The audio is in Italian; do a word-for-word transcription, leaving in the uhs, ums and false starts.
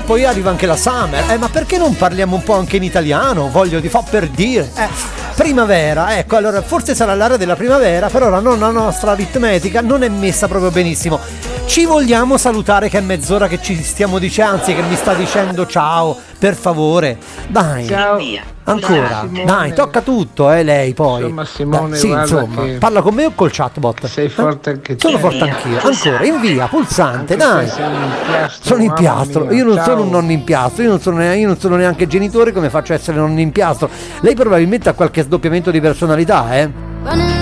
poi arriva anche la summer. Eh, ma perché non parliamo un po' anche in italiano? Voglio di fa per dire. Eh, primavera, ecco, allora forse sarà l'area della primavera, però la, non, la nostra aritmetica non è messa proprio benissimo. Ci vogliamo salutare, che è mezz'ora che ci stiamo dicendo, anzi che mi sta dicendo ciao, per favore. Dai. Ciao. Ancora, Simone. dai, tocca tutto, eh, lei poi. Insomma, Simone, Dai, sì, guarda insomma, che parla con me o col chatbot? sei forte anche tu. Sono forte anch'io. Ancora, invia, pulsante, Anche dai. se sei un impiastro, Sono mamma impiastro, mia, io non ciao. sono un nonno impiastro, io non sono, ne- io non sono neanche genitore, come faccio a essere nonno impiastro? Lei probabilmente ha qualche sdoppiamento di personalità, eh?